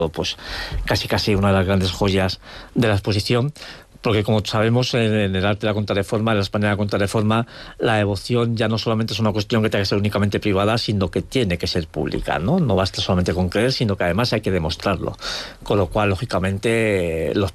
pues casi una de las grandes joyas de la exposición, porque como sabemos en el arte de la contrarreforma, en la España de la contrarreforma, la devoción ya no solamente es una cuestión que tiene que ser únicamente privada, sino que tiene que ser pública, ¿no? No basta solamente con creer, sino que además hay que demostrarlo, con lo cual lógicamente los